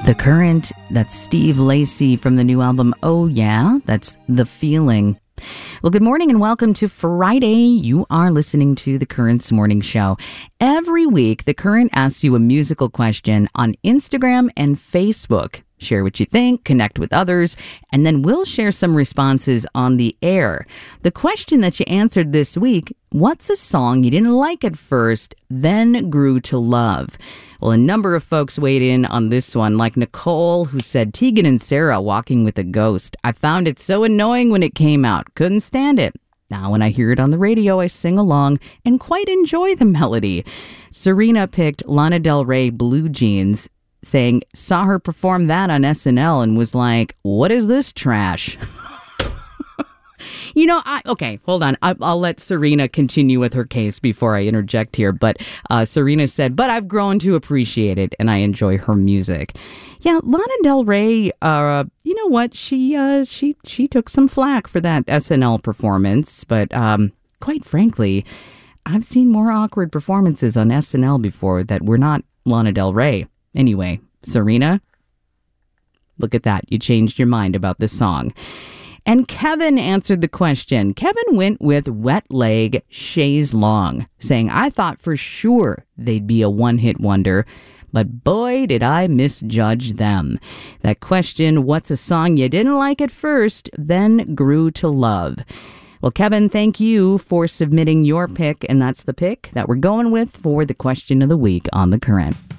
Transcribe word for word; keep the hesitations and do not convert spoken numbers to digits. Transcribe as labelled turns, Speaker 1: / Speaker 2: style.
Speaker 1: The Current, that's Steve Lacy from the new album, Oh Yeah, that's The Feeling. Well, good morning and welcome to Friday. You are listening to The Current's Morning Show. Every week, The Current asks you a musical question on Instagram and Facebook. Share what you think, connect with others, and then we'll share some responses on the air. The question that you answered this week, what's a song you didn't like at first, then grew to love? Well, a number of folks weighed in on this one, like Nicole, who said Tegan and Sarah, Walking with a Ghost. I found it so annoying when it came out. Couldn't stand it. Now, when I hear it on the radio, I sing along and quite enjoy the melody. Serena picked Lana Del Rey, Blue Jeans, saying, saw her perform that on S N L and was like, what is this trash? You know, I okay, hold on. I, I'll let Serena continue with her case before I interject here. But uh, Serena said, but I've grown to appreciate it and I enjoy her music. Yeah, Lana Del Rey, uh, you know what? She uh, she she took some flack for that S N L performance. But um, quite frankly, I've seen more awkward performances on S N L before that were not Lana Del Rey. Anyway, Serena, look at that. You changed your mind about this song. And Kevin answered the question. Kevin went with Wet Leg, Chaise Long, saying, I thought for sure they'd be a one-hit wonder, but boy, did I misjudge them. That question, what's a song you didn't like at first, then grew to love? Well, Kevin, thank you for submitting your pick, and that's the pick that we're going with for the question of the week on The Current.